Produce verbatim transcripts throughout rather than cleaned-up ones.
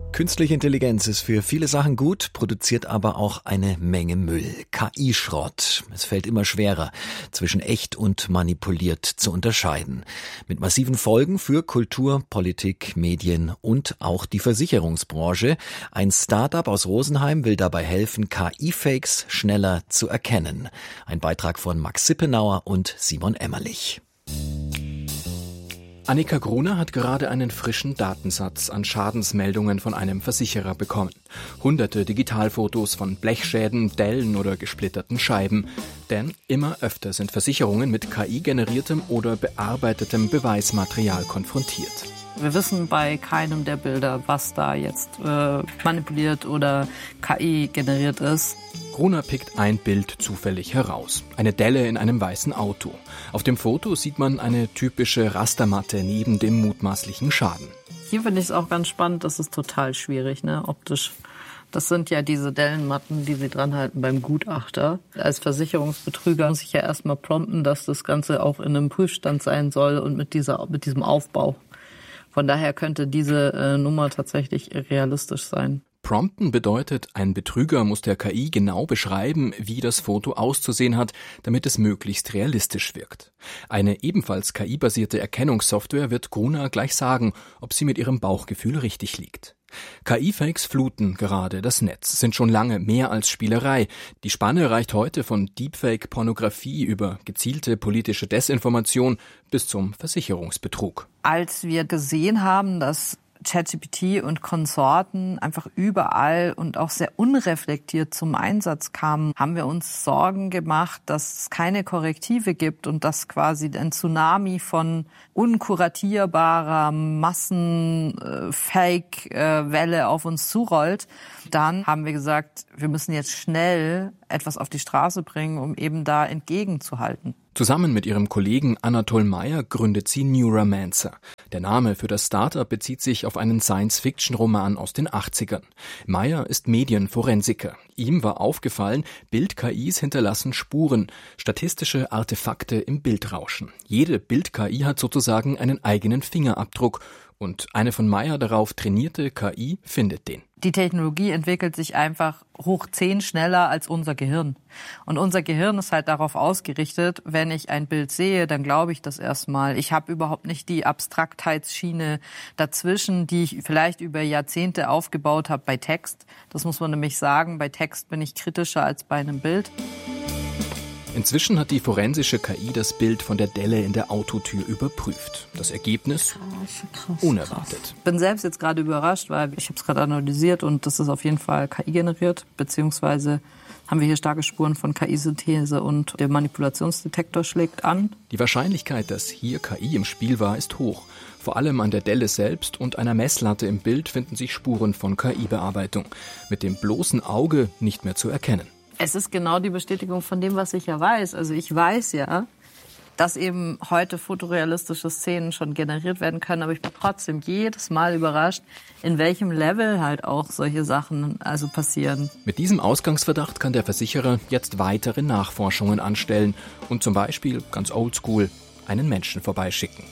Künstliche Intelligenz ist für viele Sachen gut, produziert aber auch eine Menge Müll. K I-Schrott. Es fällt immer schwerer, zwischen echt und manipuliert zu unterscheiden. Mit massiven Folgen für Kultur, Politik, Medien und auch die Versicherungsbranche. Ein Start-up aus Rosenheim will dabei helfen, K I-Fakes schneller zu erkennen. Ein Beitrag von Max Sippenauer und Simon Emmerlich. Annika Gruner hat gerade einen frischen Datensatz an Schadensmeldungen von einem Versicherer bekommen. Hunderte Digitalfotos von Blechschäden, Dellen oder gesplitterten Scheiben. Denn immer öfter sind Versicherungen mit K I-generiertem oder bearbeitetem Beweismaterial konfrontiert. Wir wissen bei keinem der Bilder, was da jetzt äh, manipuliert oder K I generiert ist. Gruner pickt ein Bild zufällig heraus. Eine Delle in einem weißen Auto. Auf dem Foto sieht man eine typische Rastermatte neben dem mutmaßlichen Schaden. Hier finde ich es auch ganz spannend, das ist total schwierig, ne, optisch. Das sind ja diese Dellenmatten, die sie dran halten beim Gutachter. Als Versicherungsbetrüger muss ich ja erstmal prompten, dass das Ganze auch in einem Prüfstand sein soll und mit dieser, mit diesem Aufbau. Von daher könnte diese äh, Nummer tatsächlich realistisch sein. Prompten bedeutet, ein Betrüger muss der K I genau beschreiben, wie das Foto auszusehen hat, damit es möglichst realistisch wirkt. Eine ebenfalls K I-basierte Erkennungssoftware wird Gruner gleich sagen, ob sie mit ihrem Bauchgefühl richtig liegt. K I-Fakes fluten gerade das Netz, sind schon lange mehr als Spielerei. Die Spanne reicht heute von Deepfake-Pornografie über gezielte politische Desinformation bis zum Versicherungsbetrug. Als wir gesehen haben, dass ChatGPT und Konsorten einfach überall und auch sehr unreflektiert zum Einsatz kamen, haben wir uns Sorgen gemacht, dass es keine Korrektive gibt und dass quasi ein Tsunami von unkuratierbarer Massen-Fake-Welle auf uns zurollt. Dann haben wir gesagt, wir müssen jetzt schnell etwas auf die Straße bringen, um eben da entgegenzuhalten. Zusammen mit ihrem Kollegen Anatol Meyer gründet sie Neuromancer. Der Name für das Startup bezieht sich auf einen Science-Fiction-Roman aus den achtzigern. Meyer ist Medienforensiker. Ihm war aufgefallen, Bild-K Is hinterlassen Spuren, statistische Artefakte im Bildrauschen. Jede Bild-K I hat sozusagen einen eigenen Fingerabdruck und eine von Meyer darauf trainierte K I findet den. Die Technologie entwickelt sich einfach hoch zehn schneller als unser Gehirn. Und unser Gehirn ist halt darauf ausgerichtet, wenn ich ein Bild sehe, dann glaube ich das erstmal. Ich habe überhaupt nicht die Abstraktheitsschiene dazwischen, die ich vielleicht über Jahrzehnte aufgebaut habe bei Text. Das muss man nämlich sagen, bei Text bin ich kritischer als bei einem Bild. Inzwischen hat die forensische K I das Bild von der Delle in der Autotür überprüft. Das Ergebnis krass, unerwartet. Krass. Ich bin selbst jetzt gerade überrascht, weil ich habe es gerade analysiert und das ist auf jeden Fall K I generiert, beziehungsweise haben wir hier starke Spuren von K I-Synthese und der Manipulationsdetektor schlägt an. Die Wahrscheinlichkeit, dass hier K I im Spiel war, ist hoch. Vor allem an der Delle selbst und einer Messlatte im Bild finden sich Spuren von K I-Bearbeitung. Mit dem bloßen Auge nicht mehr zu erkennen. Es ist genau die Bestätigung von dem, was ich ja weiß. Also ich weiß ja, dass eben heute fotorealistische Szenen schon generiert werden können, aber ich bin trotzdem jedes Mal überrascht, in welchem Level halt auch solche Sachen also passieren. Mit diesem Ausgangsverdacht kann der Versicherer jetzt weitere Nachforschungen anstellen und zum Beispiel, ganz oldschool, einen Menschen vorbeischicken.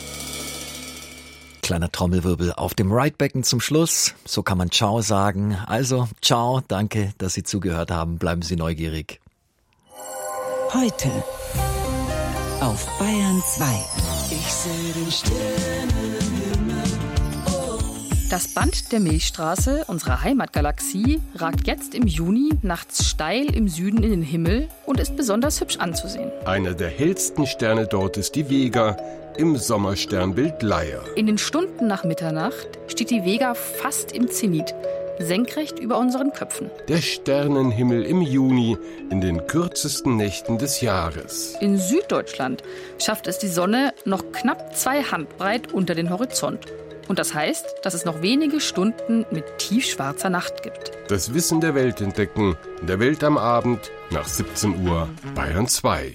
Kleiner Trommelwirbel auf dem Right-Becken zum Schluss. So kann man Ciao sagen. Also, Ciao, danke, dass Sie zugehört haben. Bleiben Sie neugierig. Heute auf Bayern zwei. Ich sehe den Sternenhimmel. Oh. Das Band der Milchstraße, unserer Heimatgalaxie, ragt jetzt im Juni nachts steil im Süden in den Himmel und ist besonders hübsch anzusehen. Einer der hellsten Sterne dort ist die Vega im Sommersternbild Leier. In den Stunden nach Mitternacht steht die Vega fast im Zenit, senkrecht über unseren Köpfen. Der Sternenhimmel im Juni in den kürzesten Nächten des Jahres. In Süddeutschland schafft es die Sonne noch knapp zwei Handbreit unter den Horizont. Und das heißt, dass es noch wenige Stunden mit tiefschwarzer Nacht gibt. Das Wissen der Welt entdecken, in der Welt am Abend nach siebzehn Uhr, Bayern zwei.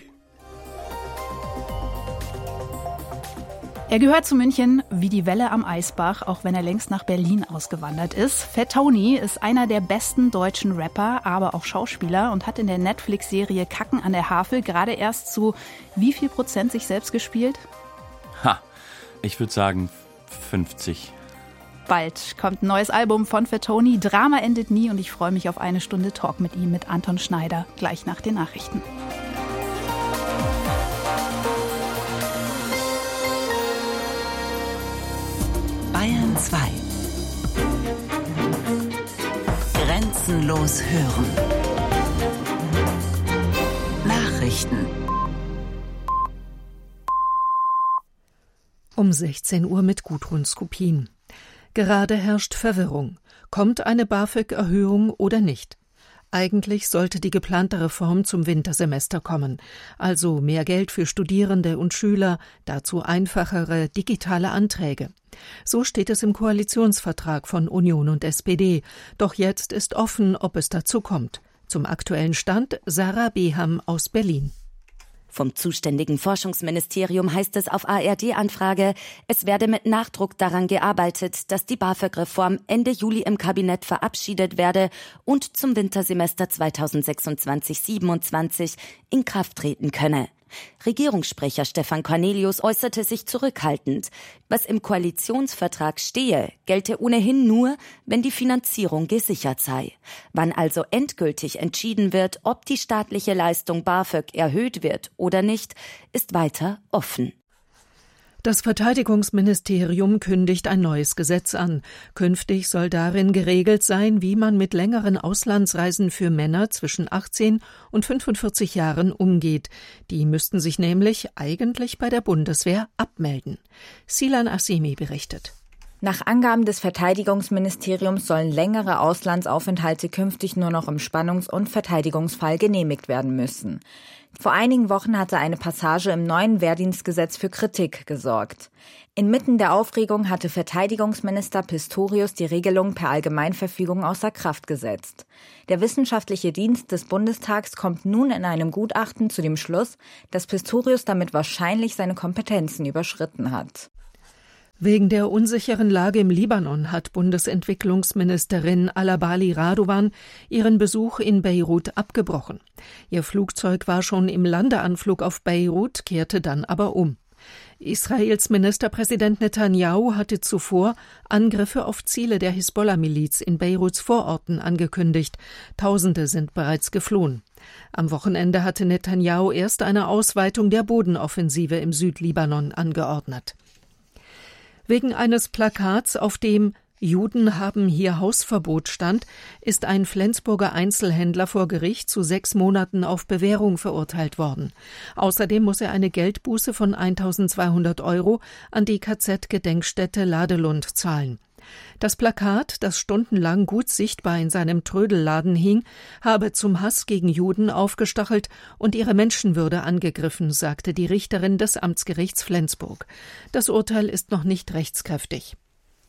Er gehört zu München wie die Welle am Eisbach, auch wenn er längst nach Berlin ausgewandert ist. Fat Tony ist einer der besten deutschen Rapper, aber auch Schauspieler und hat in der Netflix-Serie Kacken an der Havel gerade erst zu wie viel Prozent sich selbst gespielt? Ha, ich würde sagen fünfzig. Bald kommt ein neues Album von Fatoni. Drama endet nie und ich freue mich auf eine Stunde Talk mit ihm, mit Anton Schneider, gleich nach den Nachrichten. Bayern zwei. Grenzenlos hören. Nachrichten. Um sechzehn Uhr mit Gudrun Skupin. Gerade herrscht Verwirrung. Kommt eine BAföG-Erhöhung oder nicht? Eigentlich sollte die geplante Reform zum Wintersemester kommen. Also mehr Geld für Studierende und Schüler, dazu einfachere digitale Anträge. So steht es im Koalitionsvertrag von Union und S P D. Doch jetzt ist offen, ob es dazu kommt. Zum aktuellen Stand Sarah Beham aus Berlin. Vom zuständigen Forschungsministerium heißt es auf A R D-Anfrage, es werde mit Nachdruck daran gearbeitet, dass die BAföG-Reform Ende Juli im Kabinett verabschiedet werde und zum Wintersemester zweitausendsechsundzwanzig siebenundzwanzig in Kraft treten könne. Regierungssprecher Stefan Cornelius äußerte sich zurückhaltend. Was im Koalitionsvertrag stehe, gelte ohnehin nur, wenn die Finanzierung gesichert sei. Wann also endgültig entschieden wird, ob die staatliche Leistung BAföG erhöht wird oder nicht, ist weiter offen. Das Verteidigungsministerium kündigt ein neues Gesetz an. Künftig soll darin geregelt sein, wie man mit längeren Auslandsreisen für Männer zwischen achtzehn und fünfundvierzig Jahren umgeht. Die müssten sich nämlich eigentlich bei der Bundeswehr abmelden. Silan Assemi berichtet. Nach Angaben des Verteidigungsministeriums sollen längere Auslandsaufenthalte künftig nur noch im Spannungs- und Verteidigungsfall genehmigt werden müssen. Vor einigen Wochen hatte eine Passage im neuen Wehrdienstgesetz für Kritik gesorgt. Inmitten der Aufregung hatte Verteidigungsminister Pistorius die Regelung per Allgemeinverfügung außer Kraft gesetzt. Der wissenschaftliche Dienst des Bundestags kommt nun in einem Gutachten zu dem Schluss, dass Pistorius damit wahrscheinlich seine Kompetenzen überschritten hat. Wegen der unsicheren Lage im Libanon hat Bundesentwicklungsministerin Alabali Radovan ihren Besuch in Beirut abgebrochen. Ihr Flugzeug war schon im Landeanflug auf Beirut, kehrte dann aber um. Israels Ministerpräsident Netanyahu hatte zuvor Angriffe auf Ziele der Hisbollah-Miliz in Beiruts Vororten angekündigt. Tausende sind bereits geflohen. Am Wochenende hatte Netanyahu erst eine Ausweitung der Bodenoffensive im Südlibanon angeordnet. Wegen eines Plakats, auf dem »Juden haben hier Hausverbot« stand, ist ein Flensburger Einzelhändler vor Gericht zu sechs Monaten auf Bewährung verurteilt worden. Außerdem muss er eine Geldbuße von eintausendzweihundert Euro an die K Z-Gedenkstätte Ladelund zahlen. Das Plakat, das stundenlang gut sichtbar in seinem Trödelladen hing, habe zum Hass gegen Juden aufgestachelt und ihre Menschenwürde angegriffen, sagte die Richterin des Amtsgerichts Flensburg. Das Urteil ist noch nicht rechtskräftig.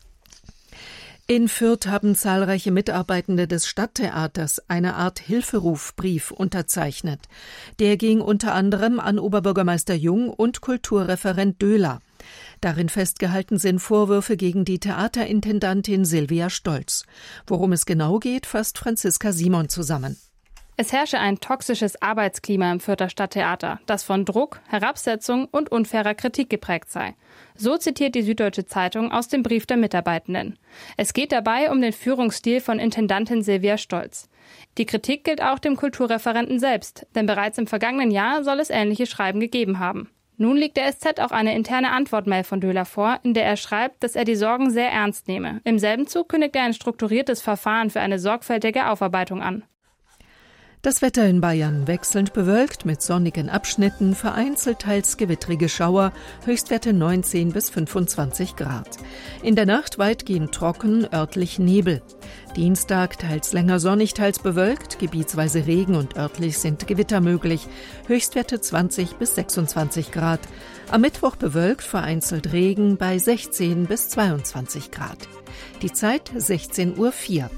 In Fürth haben zahlreiche Mitarbeitende des Stadttheaters eine Art Hilferufbrief unterzeichnet. Der ging unter anderem an Oberbürgermeister Jung und Kulturreferent Döhler. Darin festgehalten sind Vorwürfe gegen die Theaterintendantin Silvia Stolz. Worum es genau geht, fasst Franziska Simon zusammen. Es herrsche ein toxisches Arbeitsklima im Fürther Stadttheater, das von Druck, Herabsetzung und unfairer Kritik geprägt sei. So zitiert die Süddeutsche Zeitung aus dem Brief der Mitarbeitenden. Es geht dabei um den Führungsstil von Intendantin Silvia Stolz. Die Kritik gilt auch dem Kulturreferenten selbst, denn bereits im vergangenen Jahr soll es ähnliche Schreiben gegeben haben. Nun liegt der S Z auch eine interne Antwortmail von Döhler vor, in der er schreibt, dass er die Sorgen sehr ernst nehme. Im selben Zug kündigt er ein strukturiertes Verfahren für eine sorgfältige Aufarbeitung an. Das Wetter in Bayern wechselnd bewölkt mit sonnigen Abschnitten, vereinzelt teils gewittrige Schauer, Höchstwerte neunzehn bis fünfundzwanzig Grad. In der Nacht weitgehend trocken, örtlich Nebel. Dienstag teils länger sonnig, teils bewölkt, gebietsweise Regen und örtlich sind Gewitter möglich. Höchstwerte zwanzig bis sechsundzwanzig Grad. Am Mittwoch bewölkt, vereinzelt Regen bei sechzehn bis zweiundzwanzig Grad. Die Zeit sechzehn Uhr vier.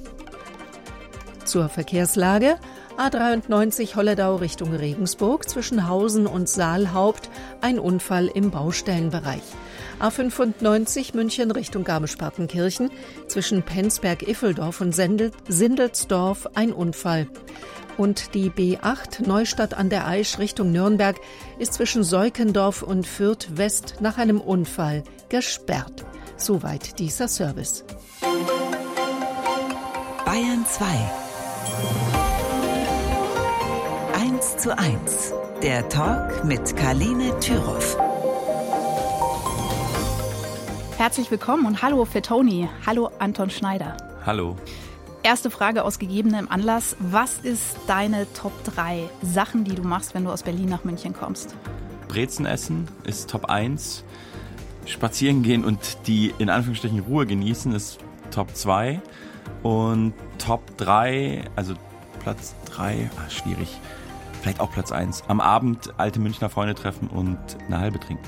Zur Verkehrslage: A dreiundneunzig Holledau Richtung Regensburg, zwischen Hausen und Saalhaupt ein Unfall im Baustellenbereich. A fünfundneunzig München Richtung Garmisch-Partenkirchen, zwischen Penzberg-Iffeldorf und Sendel- Sindelsdorf ein Unfall. Und die B acht Neustadt an der Aisch Richtung Nürnberg ist zwischen Seukendorf und Fürth West nach einem Unfall gesperrt. Soweit dieser Service. Bayern zwei. eins zu eins. Der Talk mit Karline Thüroff. Herzlich willkommen und hallo Fettoni. Hallo Anton Schneider. Hallo. Erste Frage aus gegebenem Anlass. Was ist deine Top drei Sachen, die du machst, wenn du aus Berlin nach München kommst? Brezen essen ist Top eins. Spazieren gehen und die in Anführungsstrichen Ruhe genießen ist Top zwei. Und Top drei, also Platz drei, ah, schwierig. Vielleicht auch Platz eins. Am Abend alte Münchner Freunde treffen und eine halbe trinken.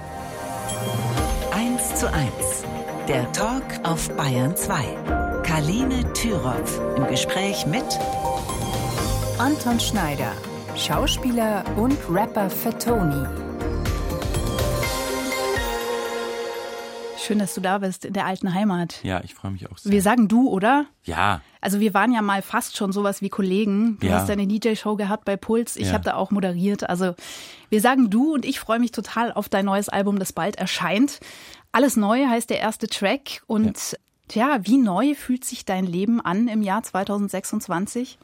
eins zu eins. Der Talk auf Bayern zwei. Karline Thüroff im Gespräch mit Anton Schneider, Schauspieler und Rapper Fettoni. Schön, dass du da bist in der alten Heimat. Ja, ich freue mich auch sehr. Wir sagen du, oder? Ja. Also wir waren ja mal fast schon sowas wie Kollegen. Du ja. hast deine D J-Show gehabt bei Puls. Ich ja. habe da auch moderiert. Also wir sagen du und ich freue mich total auf dein neues Album, das bald erscheint. Alles neu heißt der erste Track. Und ja. Tja, wie neu fühlt sich dein Leben an im Jahr zwanzig sechsundzwanzig?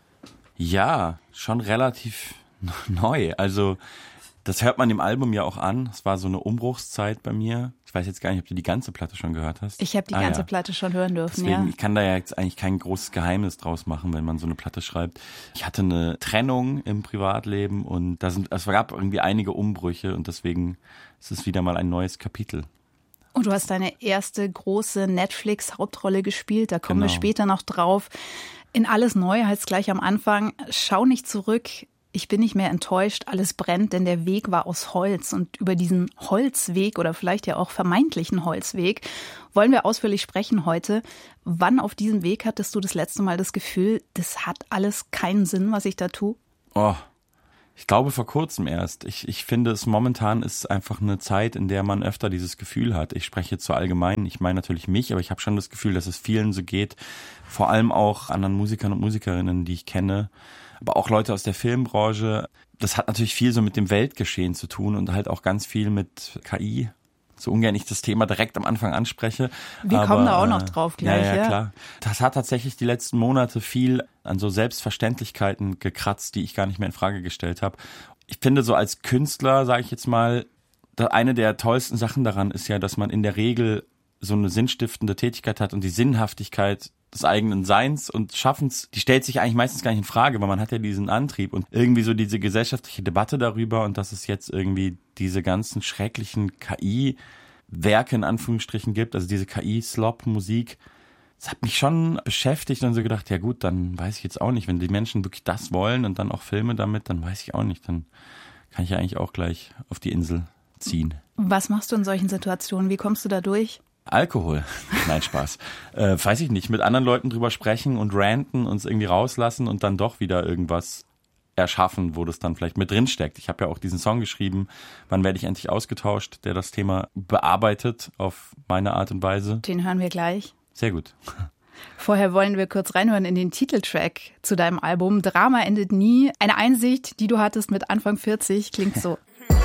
Ja, schon relativ neu. Also das hört man dem Album ja auch an. Es war so eine Umbruchszeit bei mir. Ich weiß jetzt gar nicht, ob du die ganze Platte schon gehört hast. Ich habe die ah, ganze ja. Platte schon hören dürfen, Deswegen, ja. Ich kann da ja jetzt eigentlich kein großes Geheimnis draus machen, wenn man so eine Platte schreibt. Ich hatte eine Trennung im Privatleben und da sind, es gab irgendwie einige Umbrüche und deswegen ist es wieder mal ein neues Kapitel. Und du hast deine erste große Netflix-Hauptrolle gespielt, da kommen genau. wir später noch drauf. In Alles neu heißt es gleich am Anfang, schau nicht zurück, ich bin nicht mehr enttäuscht, alles brennt, denn der Weg war aus Holz. Und über diesen Holzweg oder vielleicht ja auch vermeintlichen Holzweg wollen wir ausführlich sprechen heute. Wann auf diesem Weg hattest du das letzte Mal das Gefühl, das hat alles keinen Sinn, was ich da tue? Oh, ich glaube vor kurzem erst. Ich, ich finde es momentan ist einfach eine Zeit, in der man öfter dieses Gefühl hat. Ich spreche zu allgemein, ich meine natürlich mich, aber ich habe schon das Gefühl, dass es vielen so geht. Vor allem auch anderen Musikern und Musikerinnen, die ich kenne. Aber auch Leute aus der Filmbranche. Das hat natürlich viel so mit dem Weltgeschehen zu tun und halt auch ganz viel mit K I. So ungern ich das Thema direkt am Anfang anspreche. Wir aber, kommen da auch noch drauf gleich. Ja, ja, ja, klar. Das hat tatsächlich die letzten Monate viel an so Selbstverständlichkeiten gekratzt, die ich gar nicht mehr in Frage gestellt habe. Ich finde so als Künstler, sage ich jetzt mal, eine der tollsten Sachen daran ist ja, dass man in der Regel so eine sinnstiftende Tätigkeit hat und die Sinnhaftigkeit des eigenen Seins und Schaffens, die stellt sich eigentlich meistens gar nicht in Frage, weil man hat ja diesen Antrieb und irgendwie so diese gesellschaftliche Debatte darüber und dass es jetzt irgendwie diese ganzen schrecklichen K I-Werke in Anführungsstrichen gibt, also diese K I-Slop-Musik, das hat mich schon beschäftigt und so gedacht, ja gut, dann weiß ich jetzt auch nicht, wenn die Menschen wirklich das wollen und dann auch Filme damit, dann weiß ich auch nicht, dann kann ich ja eigentlich auch gleich auf die Insel ziehen. Was machst du in solchen Situationen? Wie kommst du da durch? Alkohol. Nein, Spaß. Äh, weiß ich nicht. Mit anderen Leuten drüber sprechen und ranten, uns irgendwie rauslassen und dann doch wieder irgendwas erschaffen, wo das dann vielleicht mit drin steckt. Ich habe ja auch diesen Song geschrieben, Wann werde ich endlich ausgetauscht, der das Thema bearbeitet auf meine Art und Weise. Den hören wir gleich. Sehr gut. Vorher wollen wir kurz reinhören in den Titeltrack zu deinem Album. Drama endet nie. Eine Einsicht, die du hattest mit Anfang vierzig, klingt so.